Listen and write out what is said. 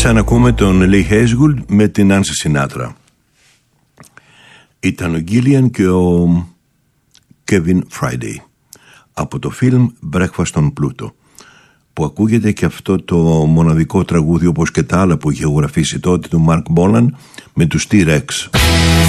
σαν ακούμε τον Lee Hazelwood με την Nancy Sinatra. Ήταν ο Gillian και ο Kevin Friday από το φιλμ Breakfast on Pluto, που ακούγεται και αυτό το μοναδικό τραγούδι, όπως και τα άλλα που είχε γραφήσει τότε, του Mark Bolan με τους T-Rex.